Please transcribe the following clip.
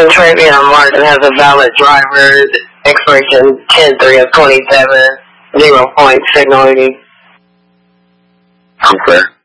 Travion Martin has a valid driver, expiration 10-3 of 27, 0 point signal ID. I'm clear.